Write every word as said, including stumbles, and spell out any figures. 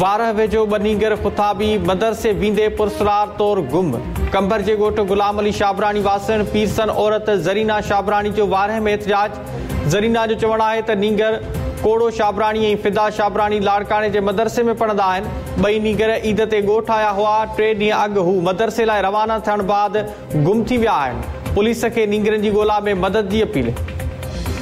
वारह वेझो ॿ नींगर खुताबी मदरसे वेंदे पुरसरार तौर गुम। कंबर जे ॻोठ गुलाम अली शाबरानी वासन पीरसन औरत ज़रीना शाबरानी जो वारह में एहतजाज। ज़रीना जो चवणु आहे त नींगर कोड़ो शाबरानी ऐं फिदा शाबरानी लाड़काणे जे मदरसे में पढ़ंदा आहिनि। ॿई नींगर ईद ते ॻोठ आया हुआ। टे ॾींहं अॻु हू मदरसे लाइ रवाना थियण बाद गुम थी विया आहिनि। पुलिस खे नींगरनि जी ॻोल्हा में मदद जी अपील।